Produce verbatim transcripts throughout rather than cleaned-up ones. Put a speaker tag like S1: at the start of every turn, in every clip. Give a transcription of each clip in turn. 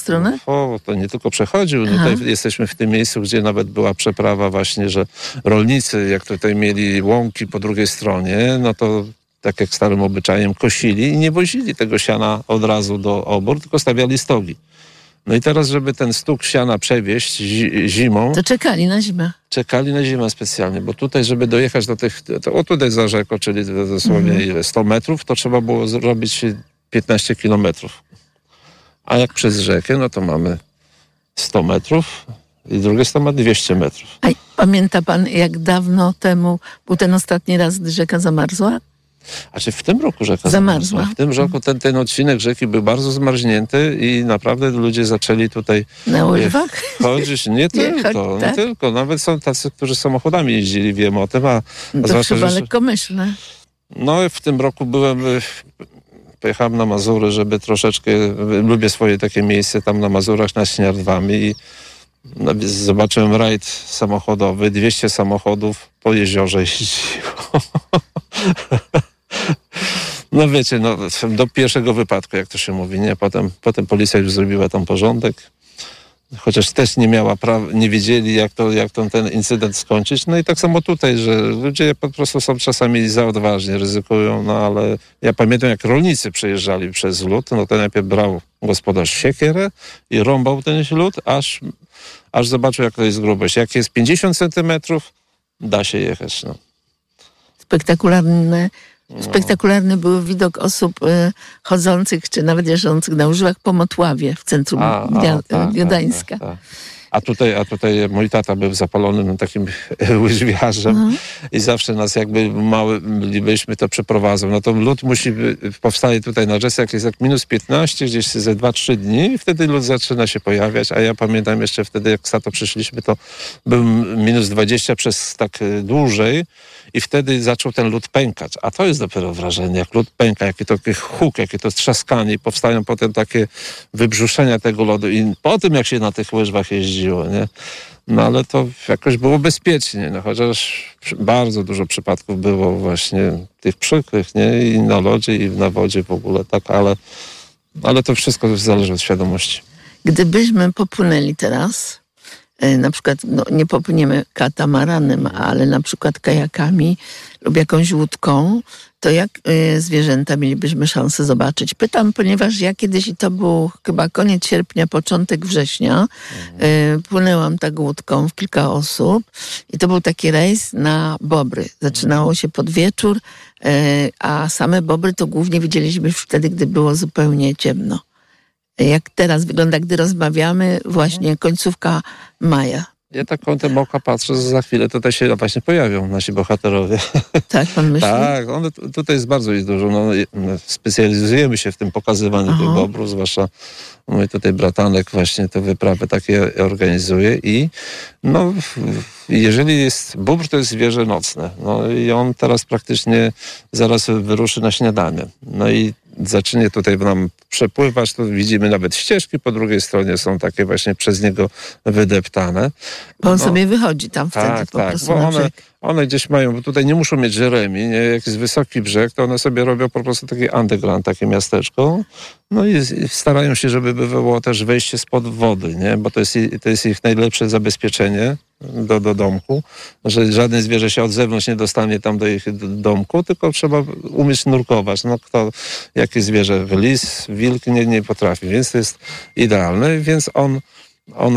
S1: stronę?
S2: O, to nie tylko przechodził. No tutaj jesteśmy w tym miejscu, gdzie nawet była przeprawa właśnie, że rolnicy, jak tutaj mieli łąki po drugiej stronie, no to tak jak starym obyczajem kosili i nie wozili tego siana od razu do obór, tylko stawiali stogi. No i teraz, żeby ten stóg siana przewieźć zi- zimą...
S1: To czekali na zimę.
S2: Czekali na zimę specjalnie, bo tutaj, żeby dojechać do tych... To, o tutaj za rzeką, czyli dosłownie mm. ile? sto metrów, to trzeba było zrobić piętnaście kilometrów. A jak przez rzekę, no to mamy sto metrów i drugie sto ma dwieście metrów.
S1: A pamięta pan, jak dawno temu był ten ostatni raz, gdy rzeka zamarzła?
S2: A czy w tym roku rzeka
S1: zamarzła?
S2: zamarzła? W tym roku ten, ten odcinek rzeki był bardzo zmarznięty i naprawdę ludzie zaczęli tutaj...
S1: Na łyżwach?
S2: Chodzić. Nie tylko,
S1: tak?
S2: nie tylko. Nawet są tacy, którzy samochodami jeździli, wiem o tym. A,
S1: no
S2: a
S1: to chyba
S2: że,
S1: lekkomyślne.
S2: No w tym roku byłem... Pojechałem na Mazury, żeby troszeczkę... Lubię swoje takie miejsce tam na Mazurach, na Śniardwami i no, zobaczyłem rajd samochodowy. dwieście samochodów po jeziorze jeździło. No wiecie, no, do pierwszego wypadku, jak to się mówi, nie? Potem, potem policja już zrobiła tam porządek. Chociaż też nie miała prawa, nie wiedzieli, jak to, jak to ten incydent skończyć. No i tak samo tutaj, że ludzie po prostu są czasami za odważni, ryzykują, no ale ja pamiętam, jak rolnicy przejeżdżali przez lód, no to najpierw brał gospodarz siekierę i rąbał ten lód, aż, aż zobaczył, jak to jest grubość. Jak jest pięćdziesiąt centymetrów, da się jechać, no.
S1: Spektakularne Spektakularny był widok osób y, chodzących, czy nawet jeżdżących na łyżwach po Motławie w centrum a, a, tak, Gdańska. Tak, tak.
S2: A tutaj, a tutaj mój tata był zapalonym takim łyżwiarzem mhm. i zawsze nas jakby mały bylibyśmy to przeprowadzał. No to lód musi, powstaje tutaj na rzece, jak jest jak minus piętnaście, gdzieś ze dwa trzy dni i wtedy lód zaczyna się pojawiać, a ja pamiętam jeszcze wtedy, jak z tato przyszliśmy, to był minus dwadzieścia przez tak dłużej i wtedy zaczął ten lód pękać. A to jest dopiero wrażenie, jak lód pęka, jaki to huk, jakie to trzaskanie i powstają potem takie wybrzuszenia tego lodu i po tym, jak się na tych łyżwach jeździ, nie? No ale to jakoś było bezpiecznie, no chociaż bardzo dużo przypadków było właśnie tych przykrych, nie? I na lodzie, i na wodzie w ogóle, tak, ale, ale to wszystko zależy od świadomości.
S1: Gdybyśmy popłynęli teraz, na przykład, no nie popłyniemy katamaranem, ale na przykład kajakami lub jakąś łódką, to jak y, zwierzęta mielibyśmy szansę zobaczyć? Pytam, ponieważ ja kiedyś, i to był chyba koniec sierpnia, początek września, y, płynęłam tak łódką w kilka osób i to był taki rejs na bobry. Zaczynało się pod wieczór, y, a same bobry to głównie widzieliśmy już wtedy, gdy było zupełnie ciemno. Jak teraz wygląda, gdy rozmawiamy, właśnie końcówka maja.
S2: Ja tak kątem oka patrzę, że za chwilę tutaj się właśnie pojawią nasi bohaterowie.
S1: Tak, pan myśli?
S2: Tak, one, tutaj jest bardzo ich dużo. No, specjalizujemy się w tym pokazywaniu Aha. tych bobrów, zwłaszcza mój tutaj bratanek właśnie te wyprawy takie organizuje i no, jeżeli jest bóbr, to jest zwierzę nocne. No i on teraz praktycznie zaraz wyruszy na śniadanie. No i zacznie tutaj nam przepływać, to widzimy nawet ścieżki, po drugiej stronie są takie właśnie przez niego wydeptane.
S1: Bo on
S2: no,
S1: sobie wychodzi tam wtedy
S2: tak,
S1: po
S2: tak,
S1: prostu
S2: bo
S1: na
S2: one,
S1: brzeg.
S2: one gdzieś mają, bo tutaj nie muszą mieć Jeremi, nie? Jak jest wysoki brzeg, to one sobie robią po prostu taki underground, takie miasteczko. No i starają się, żeby było też wejście spod wody, nie? Bo to jest, to jest ich najlepsze zabezpieczenie do, do domku, że żadne zwierzę się od zewnątrz nie dostanie tam do ich domku, tylko trzeba umieć nurkować. No kto, jakie zwierzę, lis, wilk nie, nie potrafi, więc to jest idealne, więc on On,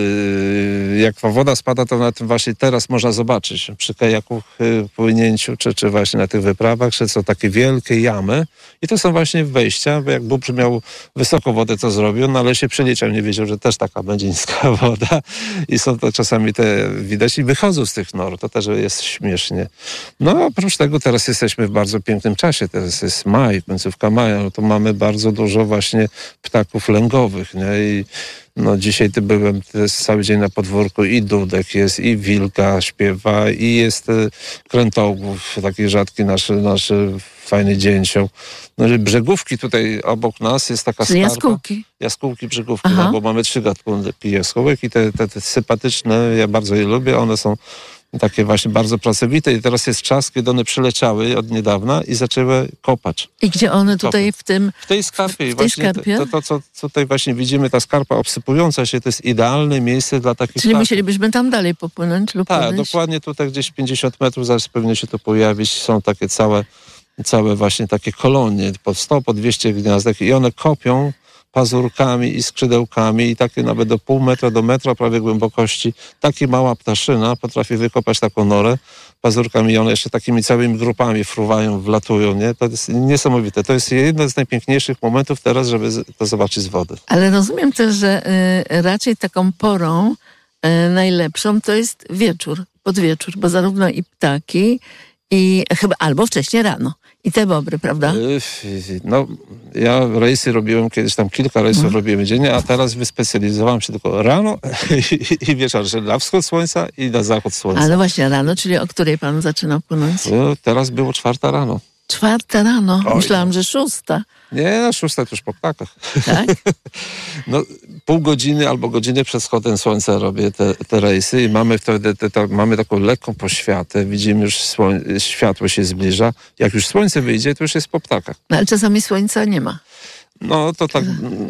S2: jak woda spada, to na tym właśnie teraz można zobaczyć przy kajaku płynięciu, czy, czy właśnie na tych wyprawach, że są takie wielkie jamy i to są właśnie wejścia, bo jak bóbr miał wysoką wodę, co zrobił, no ale się przeliczał, nie wiedział, że też taka będzie niska woda i są to czasami te widać i wychodzą z tych nor, to też jest śmiesznie. No oprócz tego teraz jesteśmy w bardzo pięknym czasie, teraz jest maj, końcówka maja, no to mamy bardzo dużo właśnie ptaków lęgowych, nie? I no dzisiaj ty byłem cały dzień na podwórku i dudek jest, i wilka śpiewa, i jest krętogłów, taki rzadki nasz, nasz fajny dzięcioł. No, brzegówki tutaj obok nas jest taka skarpa.
S1: Jaskółki.
S2: Jaskółki, brzegówki, no, bo mamy trzy gatunki jaskółek i te, te, te sympatyczne, ja bardzo je lubię, one są takie właśnie bardzo pracowite i teraz jest czas, kiedy one przyleciały od niedawna i zaczęły kopać.
S1: I gdzie one tutaj w tym...
S2: W tej skarpie.
S1: W tej
S2: właśnie
S1: skarpie?
S2: To, to, to, co tutaj właśnie widzimy, ta skarpa obsypująca się, to jest idealne miejsce dla takich
S1: Czyli
S2: ptaków.
S1: musielibyśmy tam dalej popłynąć lub
S2: Tak,
S1: podejść?
S2: dokładnie tutaj gdzieś pięćdziesiąt metrów, zaraz powinno się to pojawić. Są takie całe, całe właśnie takie kolonie, po sto, po dwieście gniazdek i one kopią pazurkami i skrzydełkami i takie nawet do pół metra, do metra prawie głębokości. Taka mała ptaszyna potrafi wykopać taką norę pazurkami i one jeszcze takimi całymi grupami fruwają, wlatują, nie? To jest niesamowite. To jest jeden z najpiękniejszych momentów teraz, żeby to zobaczyć z wody.
S1: Ale rozumiem też, że y, raczej taką porą y, najlepszą to jest wieczór, podwieczór, bo zarówno i ptaki, i chyba albo wcześniej rano. I te bobry, prawda?
S2: No, ja rejsy robiłem kiedyś, tam kilka rejsów hmm. robiłem dziennie, a teraz wyspecjalizowałem się tylko rano i, i wieczór, że na wschód słońca i na zachód słońca.
S1: Ale właśnie rano, czyli o której pan zaczynał płynąć?
S2: No, teraz było czwarta rano.
S1: Czwarta rano?
S2: Oj,
S1: Myślałam,
S2: no.
S1: że szósta.
S2: Nie, no szósta to już po ptakach.
S1: Tak?
S2: No, pół godziny albo godziny przed wschodem słońca robię te, te rejsy i mamy wtedy te, te, mamy taką lekką poświatę. Widzimy już słoń, światło się zbliża. Jak już słońce wyjdzie, to już jest po ptakach.
S1: No, ale czasami słońca nie ma.
S2: No to tak,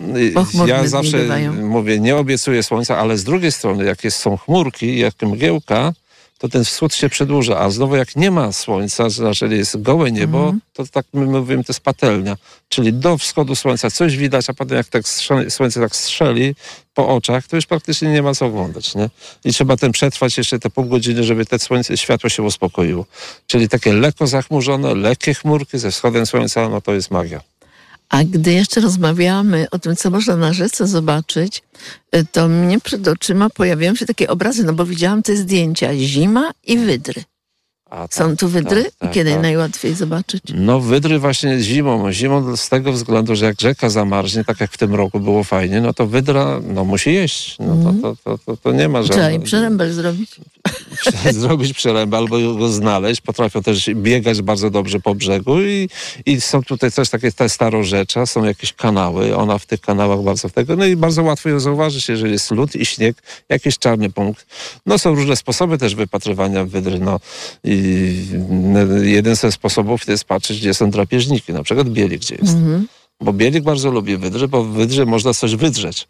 S2: ja zawsze mówię, nie obiecuję słońca, ale z drugiej strony, jak jest, są chmurki, jak mgiełka, to ten wschód się przedłuża, a znowu jak nie ma słońca, znaczy jest gołe niebo, mm. to tak my mówimy, to jest patelnia. Czyli do wschodu słońca coś widać, a potem jak tak strzeli, słońce tak strzeli po oczach, to już praktycznie nie ma co oglądać, nie? I trzeba ten przetrwać jeszcze te pół godziny, żeby te słońce, światło się uspokoiło. Czyli takie lekko zachmurzone, lekkie chmurki ze wschodem słońca, no to jest magia.
S1: A gdy jeszcze rozmawiamy o tym, co można na rzece zobaczyć, to mnie przed oczyma pojawiają się takie obrazy, no bo widziałam te zdjęcia, zima i wydry. A, tak, Są tu wydry? Tak, tak, Kiedy tak. najłatwiej zobaczyć?
S2: No wydry właśnie zimą. Zimą z tego względu, że jak rzeka zamarznie, tak jak w tym roku było fajnie, no to wydra no, musi jeść. No to, to, to, to, to nie ma żadnego...
S1: Trzeba i przerębel zrobić.
S2: Zrobić przerębę albo go znaleźć. Potrafią też biegać bardzo dobrze po brzegu i, i są tutaj też takie te starorzecza, są jakieś kanały, ona w tych kanałach bardzo w tego, no i bardzo łatwo ją zauważyć, jeżeli jest lód i śnieg, jakiś czarny punkt. No są różne sposoby też wypatrywania wydry, no i jeden ze sposobów to jest patrzeć, gdzie są drapieżniki, na przykład bielik, gdzie jest. Mm-hmm. Bo bielik bardzo lubi wydrę, bo w wydrze można coś wydrzeć.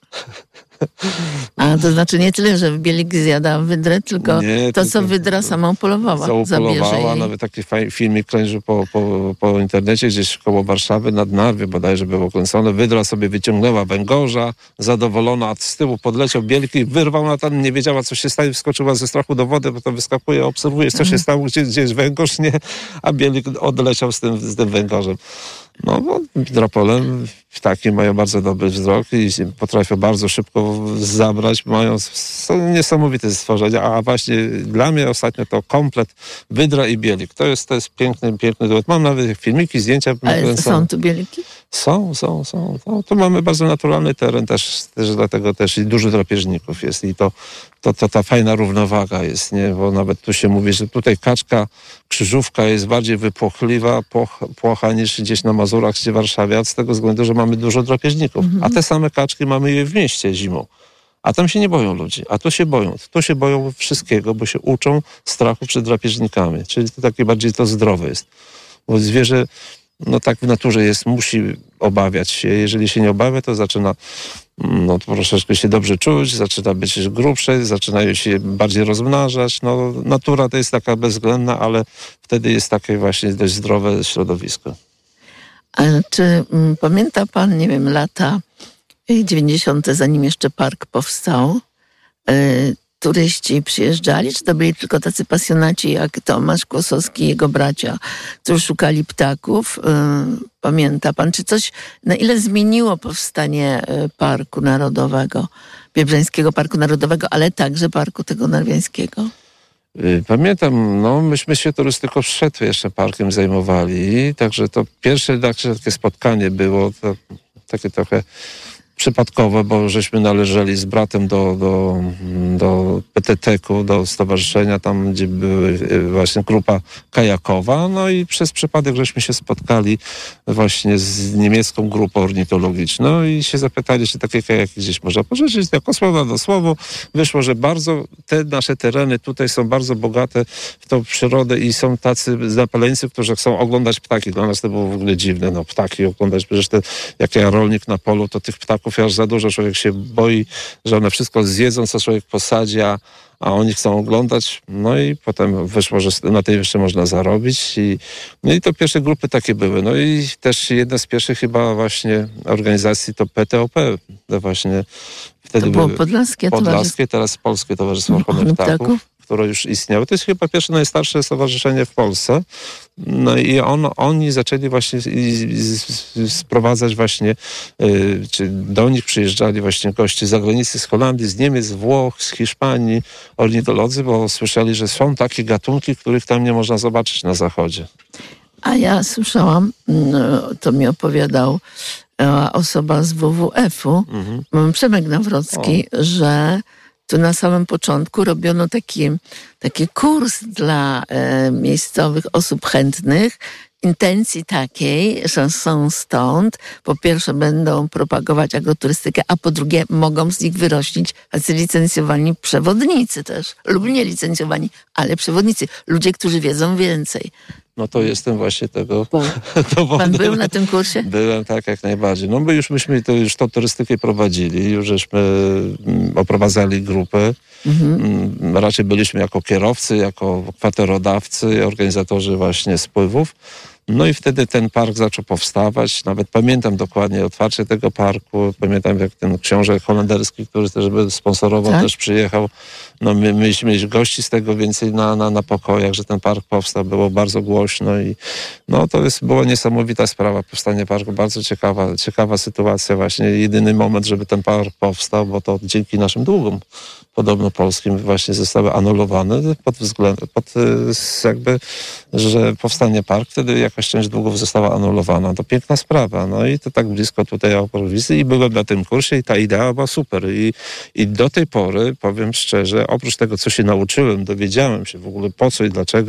S1: A to znaczy nie tyle, że bielik zjada wydrę, tylko nie, to, co wydra samą polowała.
S2: Upolowała, nawet taki filmik krążył po, po, po internecie, gdzieś koło Warszawy, nad Narwy bodajże było kręcone. Wydra sobie wyciągnęła węgorza, zadowolona, a z tyłu podleciał bielik i wyrwał na tam, nie wiedziała, co się stanie, wskoczyła ze strachu do wody, bo to wyskakuje, obserwuje, co się stało, gdzie, gdzie jest węgorz, nie? A bielik odleciał z tym, z tym węgorzem. No, bo drapole, ptaki mają bardzo dobry wzrok i potrafią bardzo szybko zabrać, mają, są niesamowite stworzenia, a właśnie dla mnie ostatnio to komplet wydra i bielik. To jest, to jest piękny, piękny duet. Mam nawet filmiki, zdjęcia.
S1: Ale są tu bieliki?
S2: Są, są, są. No, tu mamy bardzo naturalny teren też, też dlatego też i dużo drapieżników jest i to, to, to ta fajna równowaga jest, nie? Bo nawet tu się mówi, że tutaj kaczka, krzyżówka jest bardziej wypłochliwa, płoch, płocha niż gdzieś na Mazurach czy w Warszawie, z tego względu, że mamy dużo drapieżników. Mhm. A te same kaczki mamy je w mieście zimą. A tam się nie boją ludzi, a tu się boją. Tu się boją wszystkiego, bo się uczą strachu przed drapieżnikami. Czyli to takie bardziej to zdrowe jest. Bo zwierzę, no tak w naturze jest, musi obawiać się. Jeżeli się nie obawia, to zaczyna no, to troszeczkę się dobrze czuć, zaczyna być grubsze, zaczynają się bardziej rozmnażać. No, natura to jest taka bezwzględna, ale wtedy jest takie właśnie dość zdrowe środowisko.
S1: Ale czy m, pamięta pan, nie wiem, lata dziewięćdziesiąte, zanim jeszcze park powstał, y, turyści przyjeżdżali, czy to byli tylko tacy pasjonaci jak Tomasz Kłosowski i jego bracia, którzy szukali ptaków? Y, pamięta pan, czy coś, na ile zmieniło powstanie Parku Narodowego, Biebrzańskiego Parku Narodowego, ale także Parku tego Narwiańskiego?
S2: Pamiętam, no myśmy się turystyką wszedł jeszcze parkiem zajmowali, także to pierwsze takie spotkanie było, to takie trochę przypadkowe, bo żeśmy należeli z bratem do, do, do P T T K u, do stowarzyszenia, tam gdzie były właśnie grupa kajakowa, no i przez przypadek żeśmy się spotkali właśnie z niemiecką grupą ornitologiczną i się zapytali, czy takie kajaki gdzieś można pożyczyć. Jako słowa do słowa wyszło, że bardzo te nasze tereny tutaj są bardzo bogate w tą przyrodę i są tacy zapaleńcy, którzy chcą oglądać ptaki. Dla nas to było w ogóle dziwne, no ptaki oglądać, przecież te, jak ja rolnik na polu, to tych ptaków aż za dużo, człowiek się boi, że one wszystko zjedzą, co człowiek posadzi, a, a oni chcą oglądać. No i potem wyszło, że na tej jeszcze można zarobić. I, no i to pierwsze grupy takie były. No i też jedna z pierwszych chyba właśnie organizacji to P T O P. To właśnie wtedy
S1: to było
S2: były
S1: Podlaskie,
S2: Podlaskie teraz Polskie Towarzystwo Ochrony Ptaków, które już istniało. To jest chyba pierwsze najstarsze stowarzyszenie w Polsce. No i on, oni zaczęli właśnie sprowadzać właśnie, y, czy do nich przyjeżdżali właśnie goście z zagranicy, z Holandii, z Niemiec, z Włoch, z Hiszpanii, ornitolodzy, bo słyszeli, że są takie gatunki, których tam nie można zobaczyć na zachodzie.
S1: A ja słyszałam, no, to mi opowiadał osoba z W W F-u, mhm. Przemek Nawrocki, o. że tu na samym początku robiono taki, taki kurs dla e, miejscowych osób chętnych, intencji takiej, że są stąd, po pierwsze będą propagować agroturystykę, a po drugie mogą z nich wyrościć tacy licencjowani przewodnicy też, lub nie licencjowani, ale przewodnicy, ludzie, którzy wiedzą więcej.
S2: No to jestem właśnie tego
S1: dowodem. Pan był na tym kursie?
S2: Byłem, tak, jak najbardziej. No bo już myśmy to, już tą turystykę prowadzili, już żeśmy oprowadzali grupę. Mhm. Raczej byliśmy jako kierowcy, jako kwaterodawcy, organizatorzy właśnie spływów. No i wtedy ten park zaczął powstawać. Nawet pamiętam dokładnie otwarcie tego parku. Pamiętam, jak ten książę holenderski, który też by sponsorował, tak? też przyjechał. No my mieliśmy mieć gości z tego więcej na, na, na pokojach, że ten park powstał. Było bardzo głośno i no to jest, była niesamowita sprawa, powstanie parku. Bardzo ciekawa, ciekawa sytuacja właśnie. Jedyny moment, żeby ten park powstał, bo to dzięki naszym długom podobno polskim właśnie zostały anulowane pod względem, pod jakby, że powstanie park, wtedy jakaś część długów została anulowana. To piękna sprawa. No i to tak blisko tutaj Opowizy i byłem na tym kursie i ta idea była super. I, i do tej pory, powiem szczerze, oprócz tego, co się nauczyłem, dowiedziałem się w ogóle po co i dlaczego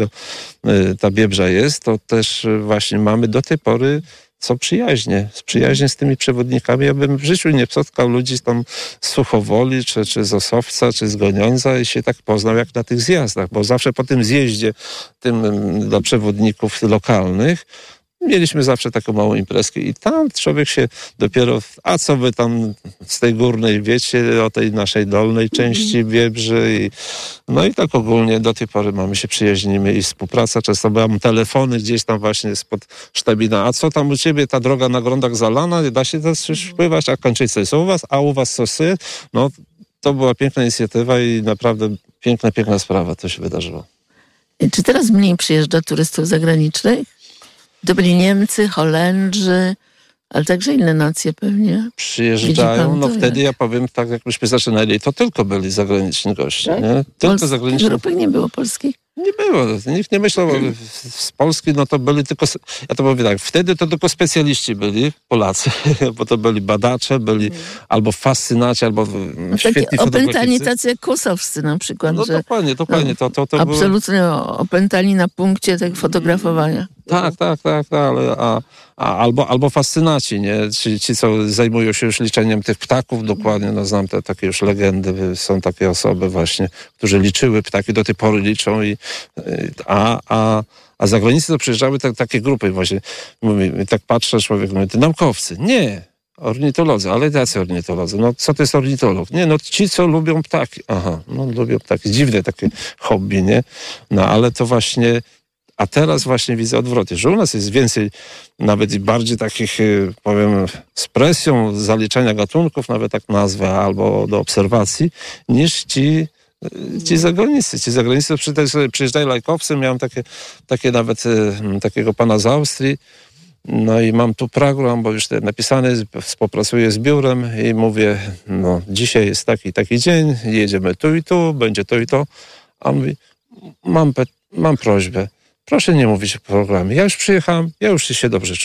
S2: y, ta Biebrza jest, to też właśnie mamy do tej pory co przyjaźnie, przyjaźnie z tymi przewodnikami. Ja bym w życiu nie spotkał ludzi tam z Suchowoli, czy, czy z Osowca, czy z Goniądza i się tak poznał jak na tych zjazdach, bo zawsze po tym zjeździe tym dla przewodników lokalnych mieliśmy zawsze taką małą imprezkę i tam człowiek się dopiero, a co wy tam z tej górnej wiecie o tej naszej dolnej części Biebrzy i no i tak ogólnie do tej pory mamy się przyjaźnimy i współpraca. Często mam telefony gdzieś tam właśnie spod sztabina, a co tam u ciebie, ta droga na Grądach zalana, da się też wpływać, a Kończyce jest u was, a u was sosy? No to była piękna inicjatywa i naprawdę piękna, piękna sprawa to się wydarzyło.
S1: Czy teraz mniej przyjeżdża turystów zagranicznych? To byli Niemcy, Holendrzy, ale także inne nacje pewnie.
S2: Przyjeżdżają, no wtedy jak? Ja powiem tak, jak myśmy zaczynali, to tylko byli zagraniczni goście. Tak? Nie? Tylko
S1: Pols-
S2: zagraniczni.
S1: Grupy nie było polskich?
S2: Nie było. Nikt nie myślał z Polski, no to byli tylko, ja to mówię tak, wtedy to tylko specjaliści byli, Polacy, bo to byli badacze, byli hmm. albo fascynaci, albo
S1: no świetni opętani tacy jak Kłosowscy na przykład.
S2: No
S1: że,
S2: dokładnie, dokładnie.
S1: No,
S2: to, to, to
S1: absolutnie
S2: było...
S1: opętani na punkcie tego fotografowania.
S2: Tak, tak, tak, tak, ale a, a, albo, albo fascynaci, nie? Ci, ci, co zajmują się już liczeniem tych ptaków dokładnie, no znam te takie już legendy, są takie osoby właśnie, które liczyły ptaki, do tej pory liczą i a, a, a za granicę to przyjeżdżały tak, takie grupy właśnie. Mówi, tak patrzę, człowiek mówi, ty naukowcy. Nie, ornitolodzy, ale jacy ornitolodzy? No co to jest ornitolog? Nie, no ci, co lubią ptaki. Aha, no lubią ptaki. Dziwne takie hobby, nie? No ale to właśnie, a teraz właśnie widzę odwrotnie, że u nas jest więcej nawet i bardziej takich, powiem, z presją zaliczania gatunków, nawet tak nazwę, albo do obserwacji, niż ci Ci zagranicy, ci zagranicy przyjeżdżają lajkowcy, miałem takie, takie nawet takiego pana z Austrii, no i mam tu program, bo już napisany, współpracuję z biurem i mówię, no dzisiaj jest taki taki dzień, jedziemy tu i tu, będzie to i to, a on mówi, mam, mam prośbę, proszę nie mówić o programie, ja już przyjechałem, ja już się dobrze czuję.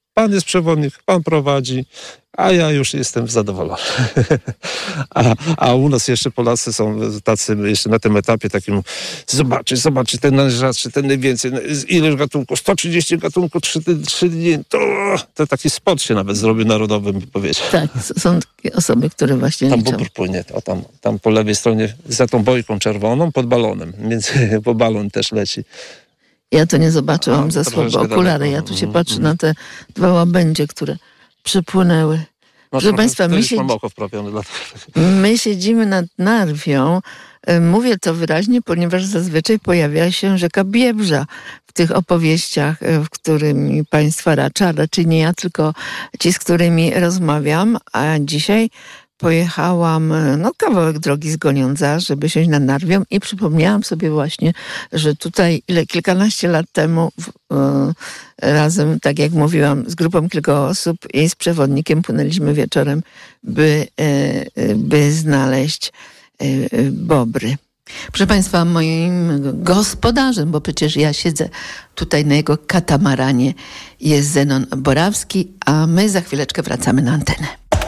S2: pan jest przewodnik, pan prowadzi, a ja już jestem zadowolony. a, a u nas jeszcze Polacy są tacy, jeszcze na tym etapie takim, zobaczy, zobaczy, ten najrzadszy, ten najwięcej, ileż gatunków, sto trzydzieści gatunków, trzy dni, to, to taki sport się nawet zrobił narodowy, bym powiedział.
S1: Tak, są takie osoby, które właśnie
S2: tam
S1: liczą.
S2: bóbr płynie, o tam, tam po lewej stronie, za tą bojką czerwoną, pod balonem, więc bo balon też leci.
S1: Ja to nie zobaczyłam
S2: A,
S1: za słabe okulary.
S2: daleko.
S1: Ja tu się
S2: Mm,
S1: patrzę
S2: mm.
S1: na te dwa łabędzie, które przypłynęły.
S2: No,
S1: Proszę Państwa, my, siedzi...
S2: mam oko wprawione, dlatego.
S1: my siedzimy nad Narwią. Mówię to wyraźnie, ponieważ zazwyczaj pojawia się rzeka Biebrza w tych opowieściach, w którymi Państwa raczę, a raczej nie ja, tylko ci, z którymi rozmawiam. A dzisiaj pojechałam no, kawałek drogi z Goniądza, żeby siąść nad Narwią i przypomniałam sobie właśnie, że tutaj ile kilkanaście lat temu w, y, razem, tak jak mówiłam, z grupą kilku osób i z przewodnikiem płynęliśmy wieczorem, by, y, by znaleźć y, y, bobry. Proszę Państwa, moim gospodarzem, bo przecież ja siedzę tutaj na jego katamaranie, jest Zenon Borawski, a my za chwileczkę wracamy na antenę.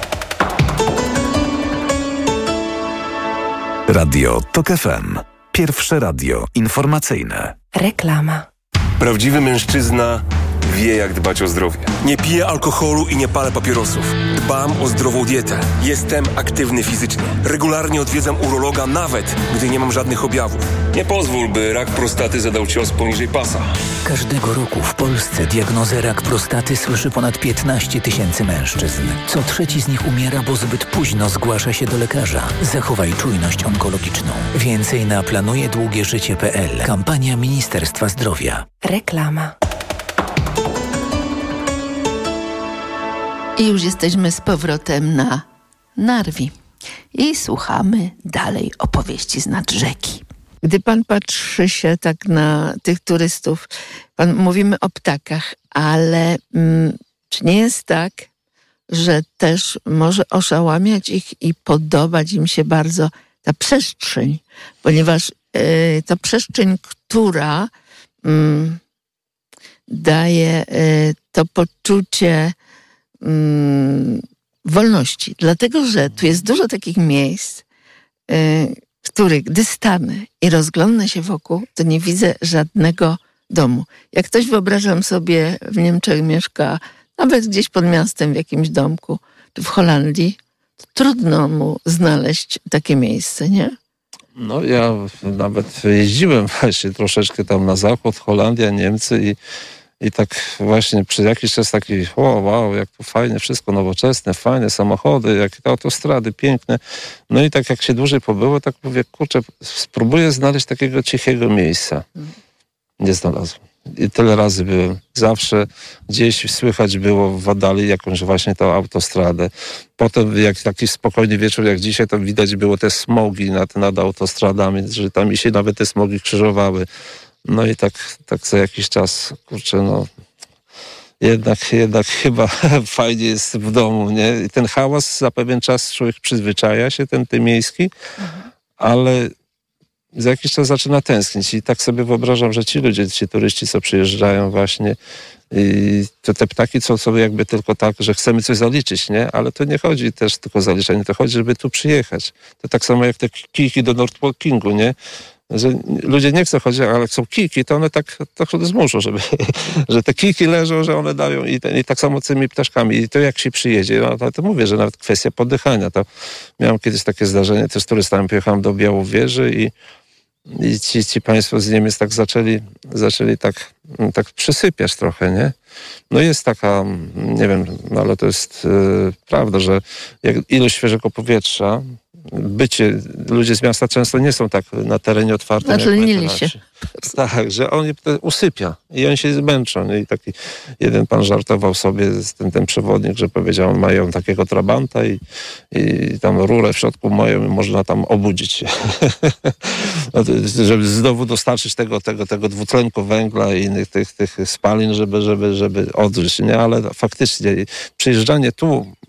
S3: Radio Tok F M. Pierwsze radio informacyjne.
S4: Reklama.
S5: Prawdziwy mężczyzna wie, jak dbać o zdrowie. Nie piję alkoholu i nie palę papierosów. Dbam o zdrową dietę. Jestem aktywny fizycznie. Regularnie odwiedzam urologa, nawet gdy nie mam żadnych objawów. Nie pozwól, by rak prostaty zadał cios poniżej pasa.
S6: Każdego roku w Polsce diagnozę rak prostaty słyszy ponad piętnaście tysięcy mężczyzn. Co trzeci z nich umiera, bo zbyt późno zgłasza się do lekarza. Zachowaj czujność onkologiczną. Więcej na planuje długie życie kropka p l. Kampania Ministerstwa Zdrowia.
S4: Reklama.
S1: I już jesteśmy z powrotem na Narwi i słuchamy dalej opowieści z nad rzeki. Gdy pan patrzy się tak na tych turystów, pan, mówimy o ptakach, ale mm, czy nie jest tak, że też może oszałamiać ich i podobać im się bardzo ta przestrzeń, ponieważ y, ta przestrzeń, która y, daje y, to poczucie wolności. Dlatego, że tu jest dużo takich miejsc, w których gdy stanę i rozglądnę się wokół, to nie widzę żadnego domu. Jak ktoś, wyobrażam sobie, w Niemczech mieszka, nawet gdzieś pod miastem w jakimś domku, czy w Holandii, to trudno mu znaleźć takie miejsce, nie?
S2: No ja nawet jeździłem właśnie troszeczkę tam na zachód, Holandia, Niemcy i I tak właśnie przez jakiś czas taki, wow, wow, jak tu fajnie, wszystko nowoczesne, fajne samochody, jakie te autostrady piękne. No i tak jak się dłużej pobyło, tak mówię, kurczę, spróbuję znaleźć takiego cichego miejsca. Nie znalazłem. I tyle razy byłem. Zawsze gdzieś słychać było w Wadali jakąś właśnie tą autostradę. Potem jak taki spokojny wieczór jak dzisiaj, to widać było te smogi nad, nad autostradami, że tam mi się nawet te smogi krzyżowały. No i tak, tak co jakiś czas, kurczę, no jednak, jednak chyba fajnie jest w domu, nie? I ten hałas za pewien czas człowiek przyzwyczaja się, ten, ten miejski, mhm. ale za jakiś czas zaczyna tęsknić i tak sobie wyobrażam, że ci ludzie, ci turyści, co przyjeżdżają właśnie, i to te ptaki są sobie jakby tylko tak, że chcemy coś zaliczyć, nie? Ale to nie chodzi też tylko o zaliczenie, to chodzi, żeby tu przyjechać. To tak samo jak te kijki do Northwalkingu, nie? Że ludzie nie chcą chodzić, ale chcą kijki, to one tak, tak zmuszą, żeby, że te kijki leżą, że one dają i, ten, i tak samo z tymi ptaszkami. I to jak się przyjedzie, no to, to mówię, że nawet kwestia poddychania. To miałem kiedyś takie zdarzenie, też z turystami pojechałem do Białowieży i, i ci, ci państwo z Niemiec tak zaczęli, zaczęli tak, tak przysypiać trochę, nie? No jest taka, nie wiem, no ale to jest yy, prawda, że jak ilość świeżego powietrza, bycie, ludzie z miasta często nie są tak na terenie otwartym.
S1: Zaczynili się.
S2: Tak, że on je usypia i oni się zmęczą. I taki jeden pan żartował sobie, ten, ten przewodnik, że powiedział, mają takiego trabanta i, i tam rurę w środku mają i można tam obudzić się. Żeby znowu dostarczyć tego, tego, tego dwutlenku węgla i innych tych, tych spalin, żeby, żeby, żeby odżyć. Nie? Ale faktycznie przyjeżdżanie tu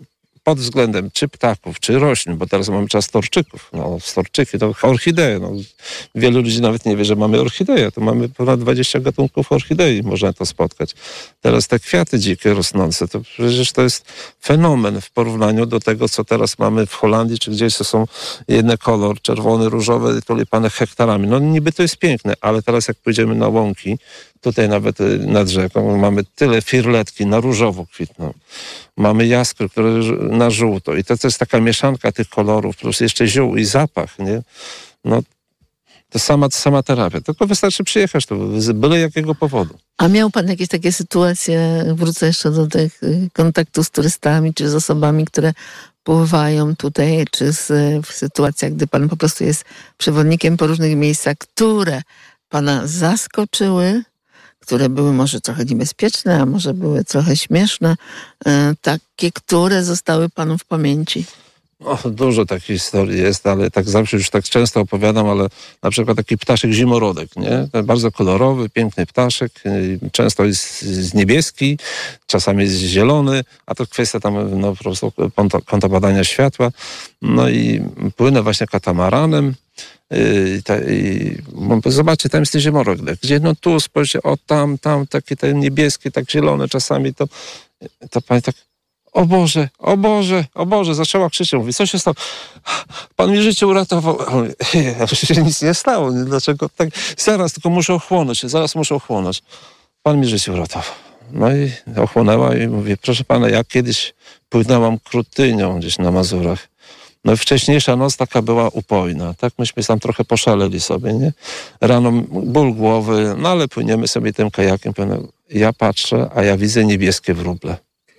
S2: pod względem czy ptaków, czy roślin, bo teraz mamy czas storczyków. No, storczyki to orchidee. No, wielu ludzi nawet nie wie, że mamy orchideje. To mamy ponad dwadzieścia gatunków orchidei, można to spotkać. Teraz te kwiaty dzikie rosnące, to przecież to jest fenomen w porównaniu do tego, co teraz mamy w Holandii, czy gdzieś to są jedne kolor, czerwony, różowy, tulipany hektarami. No niby to jest piękne, ale teraz jak pójdziemy na łąki, tutaj nawet nad rzeką, mamy tyle firletki na różowo kwitną. Mamy jaskry, które na żółto. I to, to jest taka mieszanka tych kolorów, plus jeszcze ziół i zapach, nie? No to sama, sama terapia. Tylko wystarczy przyjechać tu, z byle jakiego powodu.
S1: A miał pan jakieś takie sytuacje, wrócę jeszcze do tych kontaktów z turystami, czy z osobami, które pływają tutaj, czy z, w sytuacjach, gdy pan po prostu jest przewodnikiem po różnych miejscach, które pana zaskoczyły, które były może trochę niebezpieczne, a może były trochę śmieszne, takie, które zostały panu w pamięci?
S2: O, dużo takich historii jest, ale tak zawsze już tak często opowiadam, ale na przykład taki ptaszek zimorodek, nie? Ten bardzo kolorowy, piękny ptaszek, często jest niebieski, czasami jest zielony, a to kwestia tam no, po prostu kąta badania światła. No i płynę właśnie katamaranem. I, ta, i, zobaczcie, tam jest ten zimorodek. Gdzie? No tu, spojrzcie, o tam, tam, takie te niebieskie, tak zielone czasami, to, to pani tak, o Boże, o Boże, o Boże, zaczęła krzyczeć, mówi, co się stało? Pan mi życie uratował. Ja się nic nie stało, dlaczego tak? Zaraz, tylko muszę ochłonąć, zaraz muszę ochłonąć. Pan mi życie uratował. No i ochłonęła i mówi, proszę pana, ja kiedyś płynęłam Krutynią gdzieś na Mazurach. No wcześniejsza noc taka była upojna, tak? Myśmy tam trochę poszaleli sobie, nie? Rano ból głowy, no ale płyniemy sobie tym kajakiem. Ja patrzę, a ja widzę niebieskie wróble.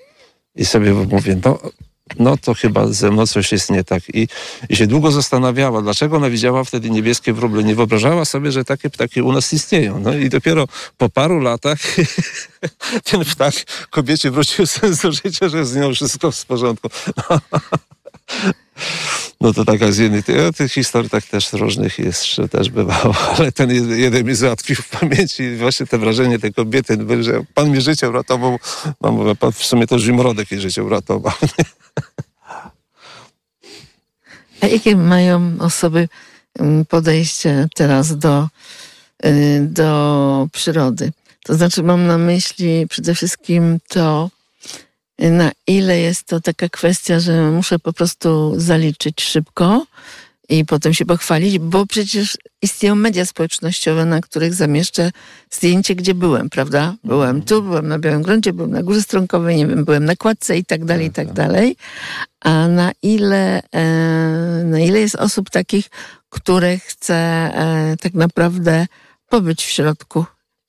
S2: I sobie mówię, no, no to chyba ze mną coś jest nie tak. I, I się długo zastanawiała, dlaczego ona widziała wtedy niebieskie wróble. Nie wyobrażała sobie, że takie ptaki u nas istnieją. No i dopiero po paru latach ten ptak kobiecie wrócił sens do życia, że z nią wszystko w porządku. No to taka z jednej, ja tych historii tak też różnych jest, że też bywało, ale ten jeden mi zatkwił w pamięci właśnie te wrażenie tej kobiety, że pan mi życie uratował, no mówię, pan w sumie to zimorodek jej życie uratował.
S1: A jakie mają osoby podejście teraz do, do przyrody? To znaczy mam na myśli przede wszystkim to, na ile jest to taka kwestia, że muszę po prostu zaliczyć szybko i potem się pochwalić, bo przecież istnieją media społecznościowe, na których zamieszczę zdjęcie, gdzie byłem, prawda? Byłem tu, byłem na Białym Gruncie, byłem na Górze Strąkowej, nie wiem, byłem na Kładce i tak dalej, i tak dalej. A na ile, na ile jest osób takich, które chce tak naprawdę pobyć w środku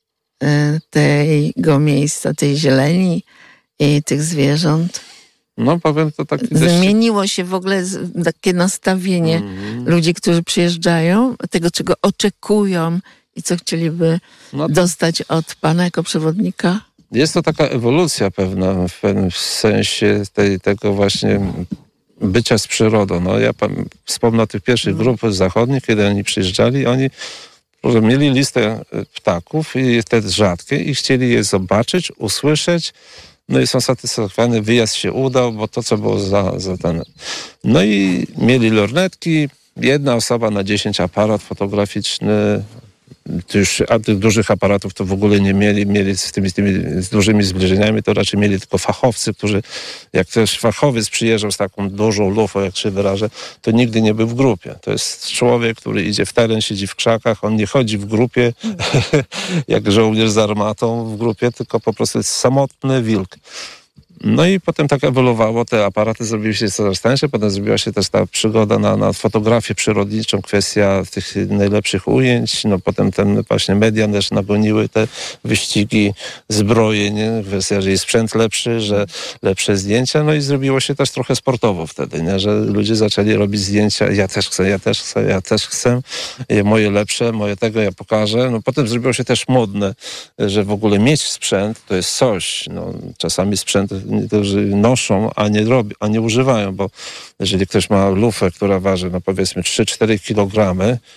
S1: tego miejsca, tej zieleni, i tych zwierząt.
S2: No powiem to tak...
S1: Zmieniło dość... się w ogóle takie nastawienie mm. ludzi, którzy przyjeżdżają, tego, czego oczekują i co chcieliby no to... dostać od pana jako przewodnika.
S2: Jest to taka ewolucja pewna w pewnym sensie tej, tego właśnie bycia z przyrodą. No ja wspomnę o tych pierwszych mm. grup zachodnich, kiedy oni przyjeżdżali, oni mieli listę ptaków i te rzadkie i chcieli je zobaczyć, usłyszeć. No i są satysfakcjonowani, wyjazd się udał, bo to, co było za, za ten... No i mieli lornetki, jedna osoba na dziesięć aparat fotograficzny, już, a tych dużych aparatów to w ogóle nie mieli, mieli z tymi, z tymi z dużymi zbliżeniami, to raczej mieli tylko fachowcy, którzy, jak też fachowiec przyjeżdżał z taką dużą lufą, jak się wyrażę, to nigdy nie był w grupie. To jest człowiek, który idzie w teren, siedzi w krzakach, on nie chodzi w grupie, jak żołnierz z armatą w grupie, tylko po prostu jest samotny wilk. No i potem tak ewoluowało, te aparaty zrobiły się coraz tańsze, potem zrobiła się też ta przygoda na, na fotografię przyrodniczą, kwestia tych najlepszych ujęć, no potem ten właśnie media też nagoniły te wyścigi zbrojeń, kwestia, że jest sprzęt lepszy, że lepsze zdjęcia, no i zrobiło się też trochę sportowo wtedy, nie? Że ludzie zaczęli robić zdjęcia, ja też chcę, ja też chcę, ja też chcę, moje lepsze, moje tego ja pokażę, no potem zrobiło się też modne, że w ogóle mieć sprzęt to jest coś, no czasami sprzęt niektórzy noszą, a nie robią, a nie używają, bo jeżeli ktoś ma lufę, która waży, no powiedzmy trzy cztery kilogramy,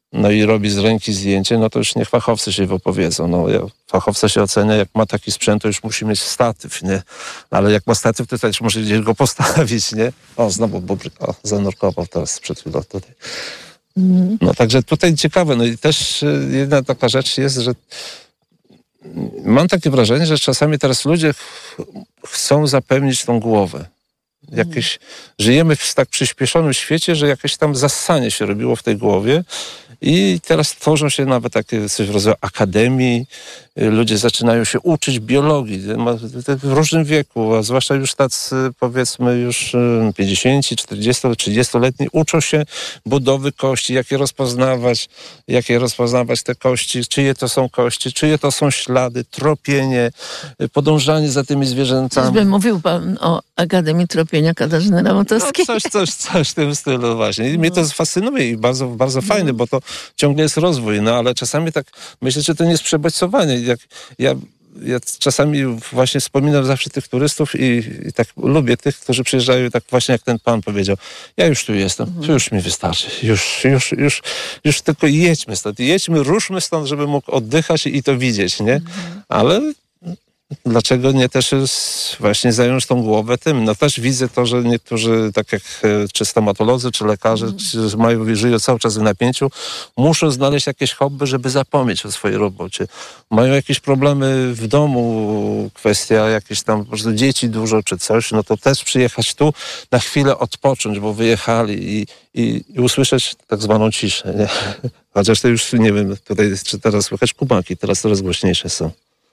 S2: no i robi z ręki zdjęcie, no to już niech fachowcy się wypowiedzą. No, fachowca się ocenia, jak ma taki sprzęt, to już musi mieć statyw, nie? Ale jak ma statyw, to też musi gdzieś go postawić, nie? O, znowu bubry, o, zanurkował teraz przed chwilą tutaj. No także tutaj ciekawe. No i też jedna taka rzecz jest, że mam takie wrażenie, że czasami teraz ludzie ch- chcą zapełnić tą głowę. Jakieś, żyjemy w tak przyspieszonym świecie, że jakieś tam zassanie się robiło w tej głowie i teraz tworzą się nawet takie coś w rodzaju akademii. Ludzie zaczynają się uczyć biologii w różnym wieku, a zwłaszcza już tacy, powiedzmy, już pięćdziesięcio, czterdzieści, trzydziestoletni uczą się budowy kości, jak je rozpoznawać, jak je rozpoznawać te kości, czyje to są kości, czyje to są ślady, tropienie, podążanie za tymi zwierzętami.
S1: Czyżby mówił pan o Akademii Tropienia Katarzyny Ramotowskiej?
S2: No, coś, coś, coś w tym stylu właśnie. I mnie to fascynuje i bardzo, bardzo fajne, bo to ciągle jest rozwój, no ale czasami tak myślę, że to nie jest przebodźcowanie. Jak ja, ja czasami właśnie wspominam zawsze tych turystów i, i tak lubię tych, którzy przyjeżdżają tak właśnie jak ten pan powiedział. Ja już tu jestem, to już mi wystarczy. Już, już, już, już tylko jedźmy stąd. Jedźmy, ruszmy stąd, żeby mógł oddychać i to widzieć, nie? Ale dlaczego nie też właśnie zająć tą głowę tym? No też widzę to, że niektórzy, tak jak czy stomatolodzy, czy lekarze, mm. czy mają, żyją cały czas w napięciu, muszą znaleźć jakieś hobby, żeby zapomnieć o swojej robocie. Mają jakieś problemy w domu, kwestia jakieś tam po prostu dzieci dużo, czy coś, no to też przyjechać tu na chwilę odpocząć, bo wyjechali i, i, i usłyszeć tak zwaną ciszę, nie? Chociaż to już, nie wiem, tutaj czy teraz słychać kubaki, teraz coraz głośniejsze są.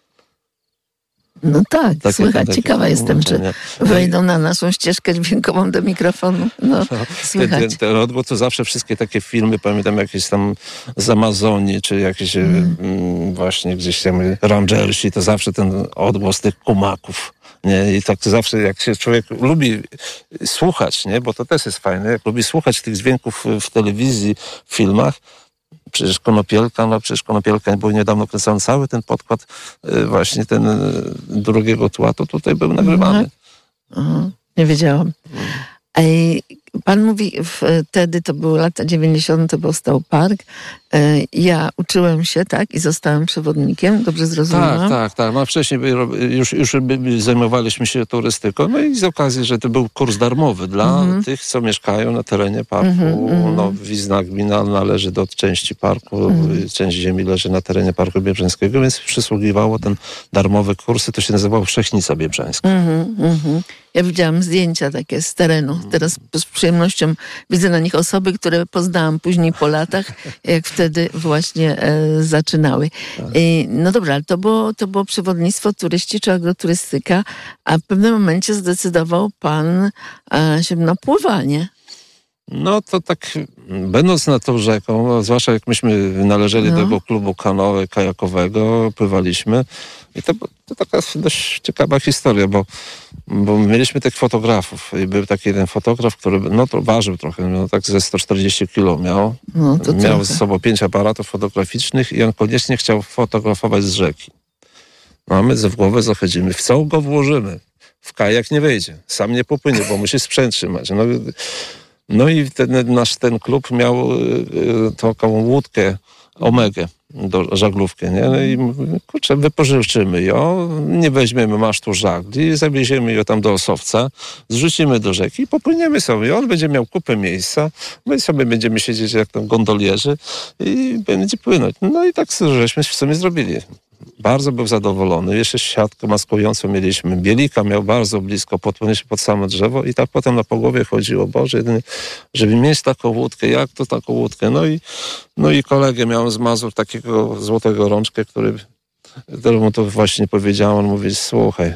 S1: No tak, takie, słychać. Takie, Ciekawa jestem, czy
S2: nie.
S1: wejdą na naszą ścieżkę dźwiękową do mikrofonu. No, no, słychać. Ten,
S2: ten odgłos to zawsze wszystkie takie filmy, pamiętam jakieś tam z Amazonii, czy jakieś mm. m, właśnie gdzieś tam Rangersi, to zawsze ten odgłos tych kumaków. Nie? I tak zawsze, jak się człowiek lubi słuchać, nie? Bo to też jest fajne, jak lubi słuchać tych dźwięków w telewizji, w filmach, przecież Konopielka, no przecież Konopielka był niedawno kręcony cały ten podkład właśnie ten drugiego tła, to tutaj był nagrywany.
S1: Aha. Nie wiedziałam. Pan mówi, wtedy to były lata dziewięćdziesiąte, powstał park. Ja uczyłem się, tak, i zostałem przewodnikiem, dobrze zrozumiałam?
S2: Tak, tak, tak. No wcześniej już, już zajmowaliśmy się turystyką, no i z okazji, że to był kurs darmowy dla mm-hmm. tych, co mieszkają na terenie parku. Mm-hmm. No, Wizna gmina należy do części parku, mm-hmm. część ziemi leży na terenie Parku Biebrzańskiego, więc przysługiwało ten darmowy kurs, to się nazywało Wszechnica Biebrzańska.
S1: Mm-hmm, mm-hmm. Ja widziałam zdjęcia takie z terenu. Teraz z przyjemnością widzę na nich osoby, które poznałam później po latach, jak wtedy właśnie e, zaczynały. E, no dobra, ale to było, to było przewodnictwo turyści czy agroturystyka, a w pewnym momencie zdecydował pan e, się na pływanie.
S2: No to tak, będąc nad tą rzeką, zwłaszcza jak myśmy należeli no. do tego klubu kanoe kajakowego, pływaliśmy i to, to taka dość ciekawa historia, bo, bo mieliśmy tych fotografów i był taki jeden fotograf, który no to ważył trochę, no tak ze sto czterdzieści kilo miał, no, to miał trochę. ze sobą pięć aparatów fotograficznych i on koniecznie chciał fotografować z rzeki. No a my w głowę zachodzimy, w co go włożymy? W kajak nie wejdzie, sam nie popłynie, bo musi sprzęt trzymać. No, No i ten, nasz ten klub miał y, taką łódkę Omegę do żaglówkę, nie? No i kurczę, wypożyczymy ją, nie weźmiemy masztu żagli, zawieziemy ją tam do Osowca, zrzucimy do rzeki i popłyniemy sobie. On będzie miał kupę miejsca, my sobie będziemy siedzieć jak tam gondolierzy i będzie płynąć. No i tak żeśmy w sumie zrobili. Bardzo był zadowolony. Jeszcze siatkę maskującą mieliśmy. Bielika miał bardzo blisko, podpłynęliśmy pod samo drzewo i tak potem na pogłowie chodziło. Boże, jedynie, żeby mieć taką łódkę, jak to taką łódkę? No i, no i kolegę miałem z Mazur, takiego złotego rączkę, który, któremu to właśnie powiedziałem. On mówi, słuchaj,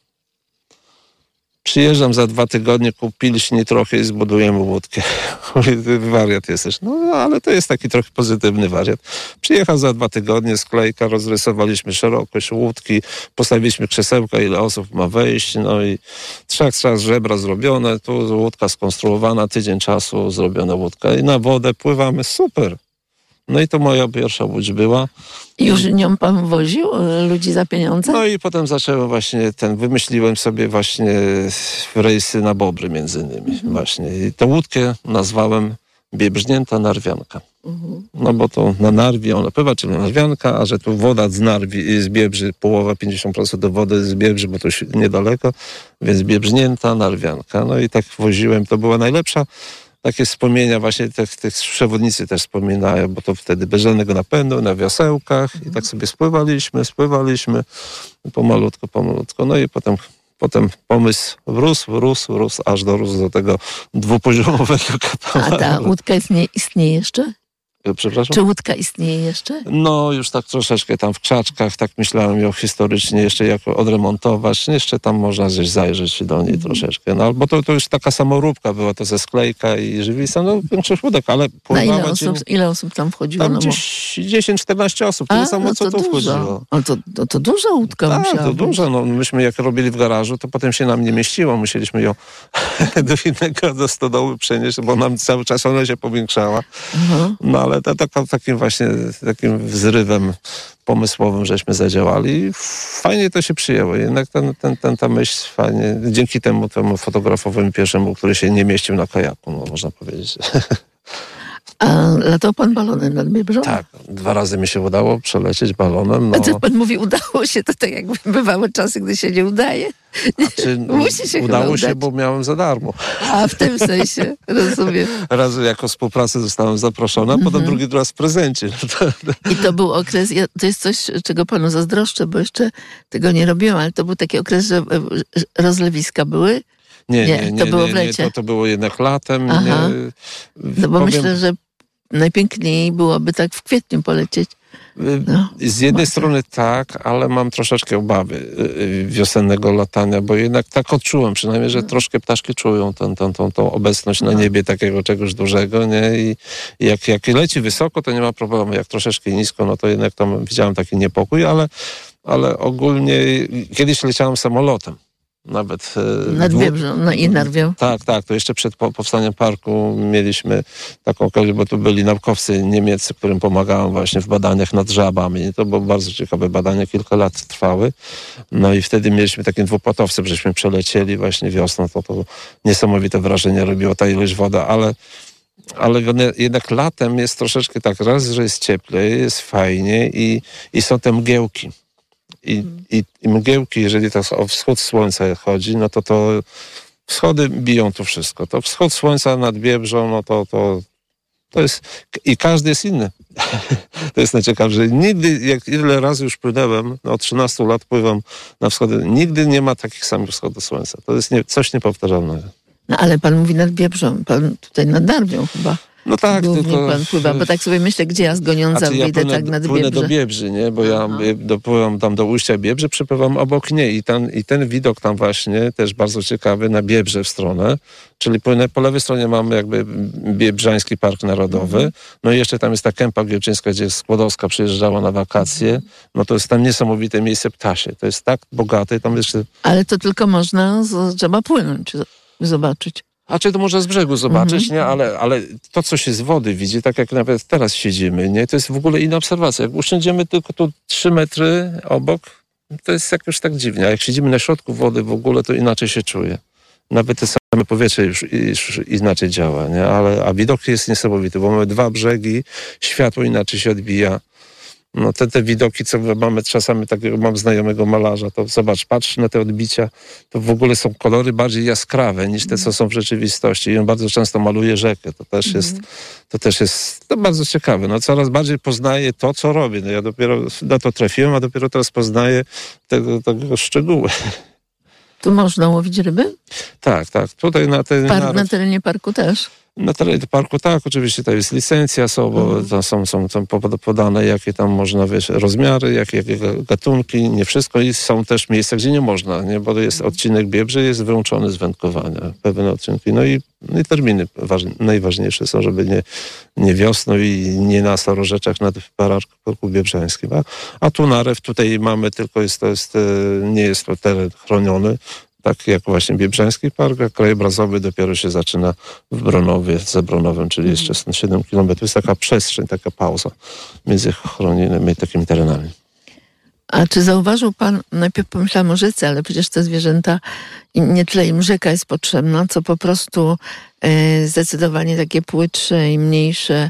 S2: przyjeżdżam za dwa tygodnie, kupiliśmy trochę i zbudujemy łódkę. Wariat jesteś. No ale to jest taki trochę pozytywny wariat. Przyjechał za dwa tygodnie, sklejka, rozrysowaliśmy szerokość łódki, postawiliśmy krzesełka, ile osób ma wejść, no i trzech trzech żebra zrobione, tu łódka skonstruowana, tydzień czasu zrobiona łódka i na wodę pływamy, super. No i to moja pierwsza łódź była.
S1: I już nią pan woził ludzi za pieniądze?
S2: No i potem zacząłem właśnie ten, wymyśliłem sobie właśnie rejsy na Bobry między innymi. Mhm. Właśnie. I tę łódkę nazwałem biebrznięta narwianka. No bo to na narwi ona pływa, czyli narwianka, a że tu woda z narwi, z Biebrzy, połowa, pięćdziesiąt procent do wody z Biebrzy, bo to niedaleko, więc biebrznięta narwianka. No i tak woziłem, to była najlepsza. Takie wspomnienia właśnie tych, tych przewodnicy też wspominają, bo to wtedy bez żadnego napędu, na wiosełkach i tak sobie spływaliśmy, spływaliśmy pomalutko, pomalutko. No i potem, potem pomysł rósł, rósł, rósł, aż dorósł do tego dwupoziomowego katamaru.
S1: A ta łódka istnieje, istnieje jeszcze?
S2: Przepraszam?
S1: Czy łódka istnieje jeszcze?
S2: No już tak troszeczkę tam w krzaczkach, tak myślałem ją historycznie jeszcze jako odremontować. Jeszcze tam można gdzieś zajrzeć do niej mm. troszeczkę. No bo to, to już taka samoróbka była, to ze sklejka i żywica, no większość łódek, ale pływało...
S1: Na ile osób, ile osób tam wchodziło?
S2: Tam
S1: no bo...
S2: gdzieś dziesięć czternaście osób, tyle
S1: A,
S2: samo
S1: no
S2: co tu wchodziło.
S1: Ale to, to, to duża łódka
S2: Tak,
S1: musiała
S2: to
S1: być.
S2: duża. No, myśmy jak robili w garażu, to potem się nam nie mieściło. Musieliśmy ją do innego, do stodoły przenieść, bo nam cały czas ona się powiększała.
S1: Mhm.
S2: No ale to, to, takim właśnie takim wzrywem pomysłowym żeśmy zadziałali i fajnie to się przyjęło. Jednak ten, ten, ten, ta myśl fajnie, dzięki temu temu fotografowi pierwszemu, który się nie mieścił na kajaku, no, można powiedzieć.
S1: A latał pan balonem nad Biebrzą?
S2: Tak, dwa razy mi się udało przelecieć balonem. No.
S1: A to pan mówi, udało się, to tak jakby bywały czasy, gdy się nie udaje.
S2: Znaczy,
S1: Musi się
S2: udało się,
S1: udać.
S2: bo miałem za darmo.
S1: A w tym sensie, rozumiem.
S2: Raz jako współpracy zostałem zaproszony, a potem drugi raz w prezencie.
S1: I to był okres, ja- to jest coś, czego panu zazdroszczę, bo jeszcze tego nie robiłam, ale to był taki okres, że że rozlewiska były.
S2: Nie,
S1: Nie,
S2: nie, nie,
S1: to było
S2: nie,
S1: w
S2: nie,
S1: lecie.
S2: to, to było jednak latem.
S1: Aha.
S2: Nie,
S1: No bo
S2: powiem,
S1: myślę, że najpiękniej byłoby tak w kwietniu polecieć. No,
S2: z jednej
S1: mocno.
S2: strony tak, ale mam troszeczkę obawy y, y, wiosennego latania, bo jednak tak odczułem, przynajmniej, że troszkę ptaszki czują tą, tą, tą, tą obecność na niebie takiego czegoś dużego, nie? I jak, jak leci wysoko, to nie ma problemu. Jak troszeczkę nisko, no to jednak tam widziałem taki niepokój, ale, ale ogólnie kiedyś leciałem samolotem. Nawet y,
S1: Nad
S2: dwu-
S1: Biebrzą, no i Narwią.
S2: Tak, tak. To jeszcze przed po- powstaniem parku mieliśmy taką okazję, bo tu byli naukowcy niemieccy, którym pomagałem właśnie w badaniach nad żabami. I to było bardzo ciekawe badania, kilka lat trwały. No i wtedy mieliśmy takim dwupłatowcem, żeśmy przelecieli właśnie wiosną. To, to niesamowite wrażenie robiło ta ilość wody, ale ale jednak latem jest troszeczkę tak, raz, że jest cieplej, jest fajnie i, i są te mgiełki. I, i, I mgiełki, jeżeli to o wschód słońca chodzi, no to to wschody biją tu wszystko. To wschód słońca nad Biebrzą, no to, to, to jest... I każdy jest inny. To jest najciekawsze, że nigdy, jak ile razy już płynąłem, no od trzynastu lat pływam na wschody, nigdy nie ma takich samych wschodów słońca. To jest nie, coś niepowtarzalnego.
S1: No ale pan mówi nad Biebrzą, pan tutaj nad Narwią chyba.
S2: No tak,
S1: Głównie
S2: tylko...
S1: pan pływa, bo tak sobie myślę, gdzie ja z Goniądza
S2: Znaczy, ja
S1: wyjdę
S2: płynę,
S1: tak nad
S2: płynę
S1: Biebrze.
S2: do Biebrzy, nie? Bo ja
S1: Aha.
S2: dopływam tam do ujścia Biebrzy, przepływam obok niej i ten, i ten widok tam właśnie też bardzo ciekawy na Biebrze w stronę, czyli płynę, po lewej stronie mamy jakby Biebrzański Park Narodowy,
S1: Mhm.
S2: no i jeszcze tam jest ta kępa gierczyńska, gdzie Skłodowska przyjeżdżała na wakacje, no to jest tam niesamowite miejsce ptasie, to jest tak bogate, tam jeszcze...
S1: Ale to tylko można, z, trzeba płynąć, z- zobaczyć.
S2: A czy to można z brzegu zobaczyć,
S1: Mhm.
S2: nie? Ale, ale to, co się z wody widzi, tak jak nawet teraz siedzimy, nie? To jest w ogóle inna obserwacja. Jak usiądziemy tylko tu trzy metry obok, to jest jakoś tak dziwnie. A jak siedzimy na środku wody w ogóle, to inaczej się czuje. Nawet te same powietrze już, już inaczej działa, nie? Ale, a widok jest niesamowity, bo mamy dwa brzegi, światło inaczej się odbija. No te, te widoki, co mamy czasami takiego, mam znajomego malarza, to zobacz, patrz na te odbicia, to w ogóle są kolory bardziej jaskrawe niż te, co są w rzeczywistości. I on bardzo często maluje rzekę. To też jest, to też jest to bardzo ciekawe. No coraz bardziej poznaję to, co robię. No ja dopiero na to trafiłem, a dopiero teraz poznaję tego, tego szczegóły.
S1: Tu można łowić ryby?
S2: Tak, tak. Tutaj na tej...
S1: Par,
S2: na-
S1: na terenie parku też.
S2: Na terenie parku tak, oczywiście to jest licencja, są, bo tam są, są, są podane, jakie tam można, wiesz, rozmiary, jakie, jakie gatunki, nie wszystko i są też miejsca, gdzie nie można, nie? Bo jest odcinek Biebrzy, jest wyłączony z wędkowania, pewne odcinki, no i, no i terminy ważne, najważniejsze są, żeby nie, nie wiosną i nie na starorzeczach nad Parku Biebrzańskim, a, a tu narew, tutaj mamy tylko, jest, to jest, nie jest to teren chroniony, tak jak właśnie Biebrzański Park, a krajobrazowy dopiero się zaczyna w Bronowie, za Bronowem, czyli jeszcze siedem kilometrów. Jest taka przestrzeń, taka pauza między chronionymi i takimi terenami.
S1: A czy zauważył pan, najpierw pomyślałam o rzece, ale przecież te zwierzęta, i nie tyle im rzeka jest potrzebna, co po prostu zdecydowanie takie płytsze i mniejsze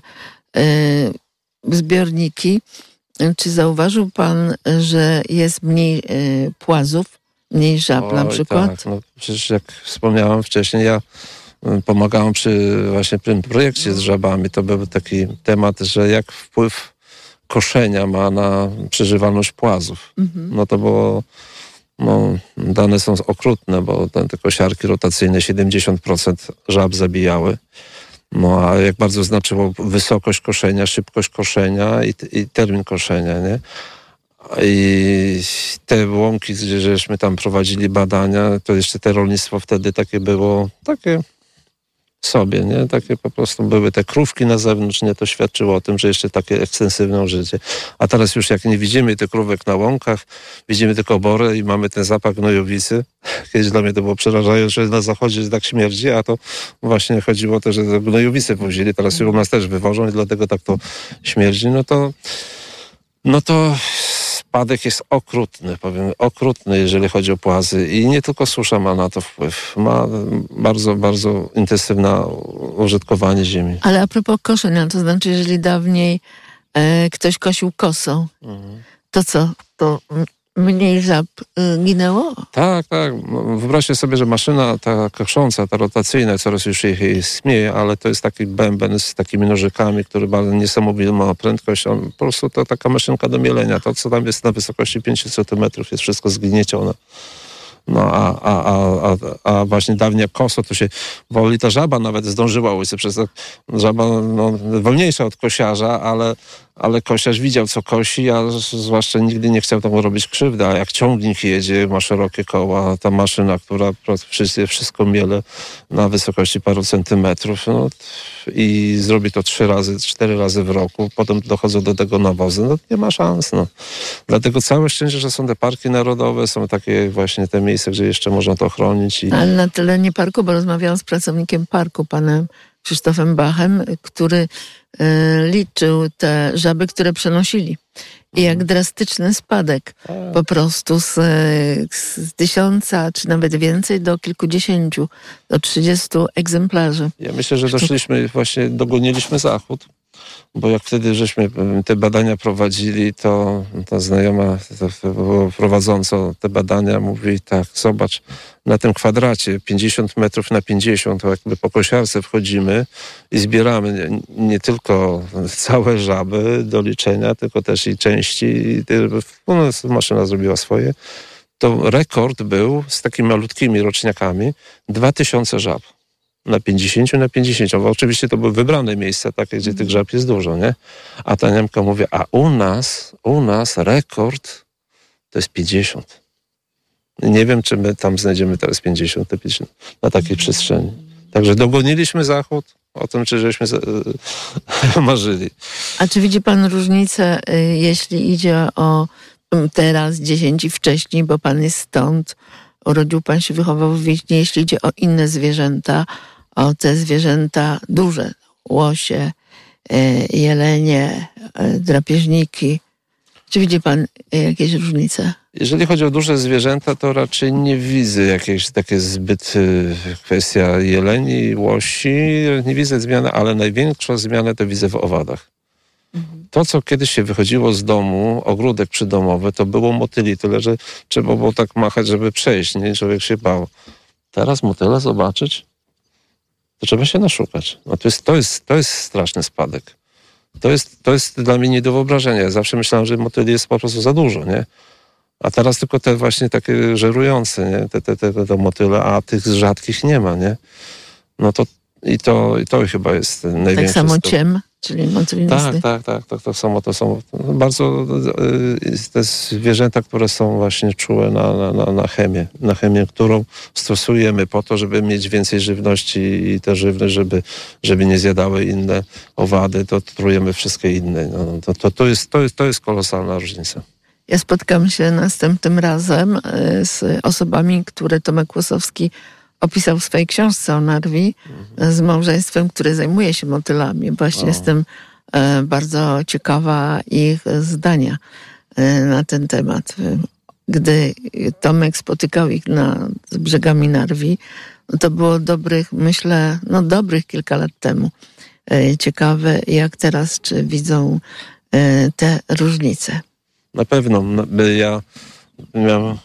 S1: zbiorniki. Czy zauważył pan, że jest mniej płazów, mniej żab
S2: Oj,
S1: na przykład?
S2: Tak, no przecież jak wspomniałem wcześniej, ja pomagałem przy właśnie tym projekcie z żabami. To był taki temat, że jak wpływ koszenia ma na przeżywalność płazów. Mhm. No to było, no, dane są okrutne, bo te, te kosiarki rotacyjne siedemdziesiąt procent żab zabijały. No a jak bardzo znaczyło wysokość koszenia, szybkość koszenia i, i termin koszenia, nie? I te łąki, gdzie żeśmy tam prowadzili badania, to jeszcze te rolnictwo wtedy takie było, takie sobie, nie? Takie po prostu były te krówki na zewnątrz, nie? To świadczyło o tym, że jeszcze takie ekstensywne użycie. A teraz już jak nie widzimy tych krówek na łąkach, widzimy tylko borę i mamy ten zapach gnojowicy. Kiedyś dla mnie to było przerażające, że na zachodzie tak śmierdzi, a to właśnie chodziło o to, że gnojowice wozili. Teraz już u nas też wywożą i dlatego tak to śmierdzi. No to no to spadek jest okrutny, powiem, okrutny, jeżeli chodzi o płazy. I nie tylko susza ma na to wpływ. Ma bardzo, bardzo intensywne użytkowanie ziemi.
S1: Ale a propos koszenia, to znaczy, jeżeli dawniej e, ktoś kosił kosą, mhm. to co? To mniej żab y, ginęło?
S2: Tak, tak. Wyobraźcie sobie, że maszyna ta kosząca, ta rotacyjna, coraz już ich jest mniej, ale to jest taki bęben z takimi nożykami, który bardzo niesamowitą ma prędkość. On, po prostu to taka maszynka do mielenia. To, co tam jest na wysokości pięć centymetrów, jest wszystko zgniecione. No a, a, a, a, a właśnie dawniej koso to się woli, ta żaba nawet zdążyła ujść, przez to żaba no, wolniejsza od kosiarza, ale, ale kosiarz widział co kosi, a zwłaszcza nigdy nie chciał temu robić krzywdy, a jak ciągnik jedzie, ma szerokie koła, ta maszyna, która wszystko miele na wysokości paru centymetrów no, i zrobi to trzy razy, cztery razy w roku, potem dochodzą do tego nawozy, no nie ma szans. No. Dlatego całe szczęście, że są te parki narodowe, są takie właśnie te miejsca, gdzie jeszcze można to chronić. I...
S1: Ale na terenie parku, bo rozmawiałam z pracownikiem parku, panem Krzysztofem Bachem, który y, liczył te żaby, które przenosili. I jak drastyczny spadek. Po prostu z, z tysiąca, czy nawet więcej, do kilkudziesięciu, do trzydziestu egzemplarzy.
S2: Ja myślę, że doszliśmy, właśnie dogoniliśmy Zachód. Bo jak wtedy żeśmy te badania prowadzili, to ta znajoma to, to było prowadząca te badania mówi tak, zobacz, na tym kwadracie pięćdziesiąt metrów na pięćdziesiąt, to jakby po kosiarce wchodzimy i zbieramy nie, nie tylko całe żaby do liczenia, tylko też i części. I no, maszyna zrobiła swoje. To rekord był z takimi malutkimi roczniakami dwa tysiące żab. Na pięćdziesiąt na pięćdziesiąt. Bo oczywiście to były wybrane miejsca takie, gdzie tych żab jest dużo, nie? A ta Niemka mówi, a u nas, u nas rekord to jest pięćdziesiąt. Nie wiem, czy my tam znajdziemy teraz pięćdziesiąt na takiej przestrzeni. Także dogoniliśmy Zachód, o tym, czy żeśmy marzyli.
S1: A czy widzi pan różnicę, jeśli idzie o teraz, dziesięć i wcześniej, bo pan jest stąd, urodził pan się, wychował w Wiśni, jeśli idzie o inne zwierzęta, o te zwierzęta duże, łosie, jelenie, drapieżniki. Czy widzi pan jakieś różnice?
S2: Jeżeli chodzi o duże zwierzęta, to raczej nie widzę jakiejś takie zbyt kwestia jeleni, łosi. Nie widzę zmiany, ale największą zmianę to widzę w owadach. Mhm. To, co kiedyś się wychodziło z domu, ogródek przydomowy, to było motyli, tyle, że trzeba było tak machać, żeby przejść, nie? Człowiek się bał. Teraz motyle zobaczyć, to trzeba się naszukać. No to jest, to jest, to jest straszny spadek. To jest, to jest dla mnie nie do wyobrażenia. Ja zawsze myślałem, że motyli jest po prostu za dużo, nie? A teraz tylko te właśnie takie żerujące, nie? Te, te, te, te motyle, a tych rzadkich nie ma, nie? No to i to, i to chyba jest największy...
S1: Tak samo
S2: stop.
S1: Ciem, czyli motylinisty.
S2: Tak, tak, tak, tak, to samo, to są bardzo te zwierzęta, które są właśnie czułe na, na, na chemię, na chemię, którą stosujemy po to, żeby mieć więcej żywności i te żywność, żeby, żeby nie zjadały inne owady, to trujemy wszystkie inne. No, to, to, to, jest, to, jest, to jest kolosalna różnica.
S1: Ja spotkam się następnym razem z osobami, które Tomek Łosowski opisał w swojej książce o Narwi, mhm. z małżeństwem, które zajmuje się motylami. Właśnie o. Jestem e, bardzo ciekawa ich zdania e, na ten temat. gdy Tomek spotykał ich na, z brzegami Narwi, no to było dobrych, myślę, no dobrych kilka lat temu. Ciekawe, jak teraz, czy widzą te różnice.
S2: Na pewno. Ja miałem,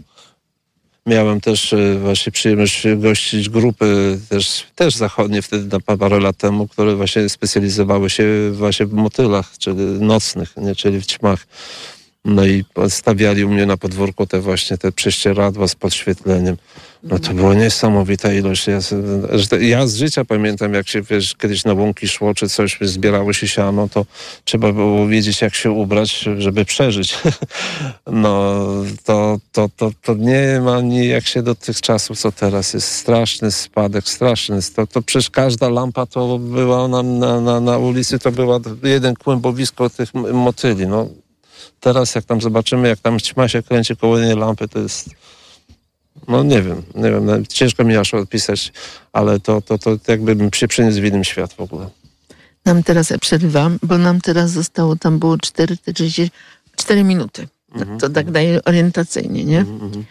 S2: miałem też właśnie przyjemność gościć grupy też, też zachodnie wtedy na parę lat temu, które właśnie specjalizowały się właśnie w motylach, czyli nocnych, nie, czyli w ćmach. No i stawiali u mnie na podwórku te właśnie te prześcieradła z podświetleniem. No to była niesamowita ilość. Ja, ja z życia pamiętam, jak się, wiesz, kiedyś na łąki szło, czy coś, zbierało się siano, to trzeba było wiedzieć, jak się ubrać, żeby przeżyć. No to, to, to, to nie ma jak się do tych czasów, co teraz jest. Straszny spadek, straszny. To, to przecież każda lampa to była na, na, na, na ulicy, to była jeden kłębowisko tych motyli. No teraz jak tam zobaczymy, jak tam ćma się kręci koło niej lampy, to jest... No nie wiem, nie wiem, ciężko mi aż odpisać, ale to, to, to jakbym się przeniósł w inny świat w ogóle.
S1: Nam teraz, ja przerywam, bo nam teraz zostało, tam było cztery minuty. Mm-hmm. To tak daje orientacyjnie, nie? Mm-hmm.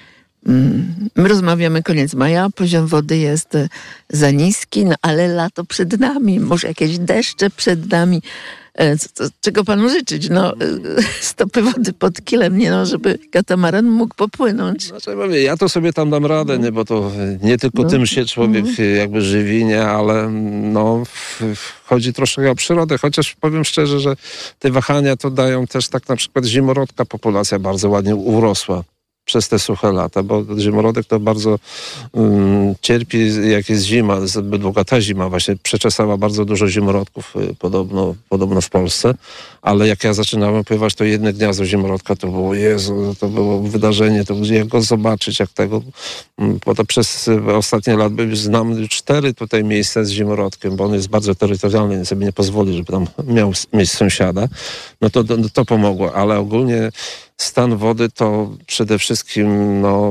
S1: My rozmawiamy koniec maja, poziom wody jest za niski, no ale lato przed nami, może jakieś deszcze przed nami. Co, co, czego panu życzyć? No, stopy wody pod kilem, nie no, żeby katamaran mógł popłynąć.
S2: Znaczy, mówię, ja to sobie tam dam radę, nie, bo to nie tylko no. tym się człowiek mm. jakby żywi, nie, ale no, chodzi troszkę o przyrodę, chociaż powiem szczerze, że te wahania to dają też tak na przykład zimorodka, populacja bardzo ładnie urosła przez te suche lata, bo zimorodek to bardzo um, cierpi, jak jest zima, zbyt długa ta zima właśnie przeczesała bardzo dużo zimorodków y, podobno, podobno w Polsce, ale jak ja zaczynałem pływać, to jedno gniazdo zimorodka to było, Jezu, to było wydarzenie, to gdzie jak go zobaczyć, jak tego, bo to przez ostatnie lata znam cztery tutaj miejsca z zimorodkiem, bo on jest bardzo terytorialny, więc sobie nie pozwoli, żeby tam miał mieć sąsiada, no to, to, to pomogło, ale ogólnie stan wody to przede wszystkim no,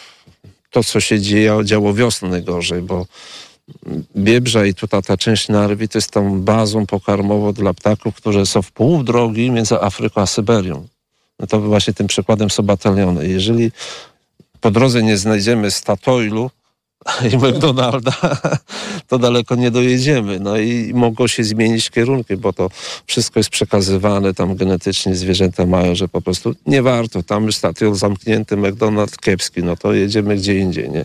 S2: to, co się dzieje, działo wiosną najgorzej, bo Biebrza i tutaj ta część Narwi to jest tą bazą pokarmową dla ptaków, które są w pół drogi między Afryką a Syberią. No to właśnie tym przykładem są bataliony. Jeżeli po drodze nie znajdziemy Statoilu i McDonalda, to daleko nie dojedziemy. No i mogą się zmienić kierunki, bo to wszystko jest przekazywane tam genetycznie, zwierzęta mają, że po prostu nie warto. Tam już Statoil zamknięty, McDonald kiepski, no to jedziemy gdzie indziej, nie?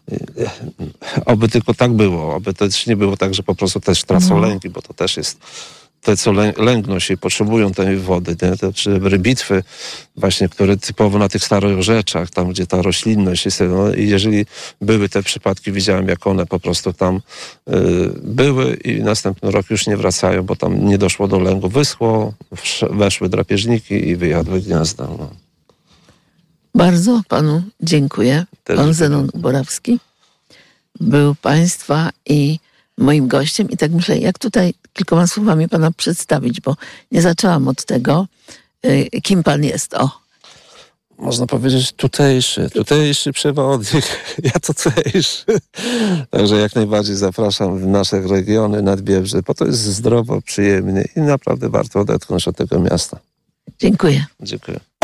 S2: Oby tylko tak było, oby też nie było tak, że po prostu też tracą lęki, bo to też jest te, co lę, lęgną się i potrzebują tej wody, nie? Te, czy rybitwy właśnie, które typowo na tych starych rzeczach, tam gdzie ta roślinność jest, no, i jeżeli były te przypadki, widziałem jak one po prostu tam y, były i następny rok już nie wracają, bo tam nie doszło do lęgu, wyschło, weszły drapieżniki i wyjadły gniazda. No.
S1: Bardzo panu dziękuję.
S2: Też
S1: Pan Zenon Borawski był państwa i moim gościem i tak myślę, jak tutaj kilkoma słowami pana przedstawić, bo nie zaczęłam od tego, kim pan jest. O.
S2: Można powiedzieć tutejszy, tutejszy przewodnik, ja tutejszy. Także jak najbardziej zapraszam w nasze regiony, Nadbiebrze, bo to jest zdrowo, przyjemnie i naprawdę warto odetchnąć od tego miasta.
S1: Dziękuję.
S2: Dziękuję.